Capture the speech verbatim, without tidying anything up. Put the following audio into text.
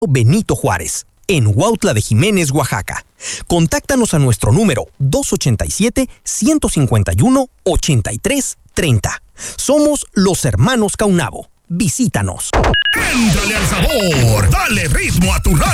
Benito Juárez, en Huautla de Jiménez, Oaxaca. Contáctanos a nuestro número dos ocho siete, uno cinco uno, ocho tres tres cero. Somos los hermanos Caunabo. Visítanos. ¡Éntrale al sabor! ¡Dale ritmo a tu radio!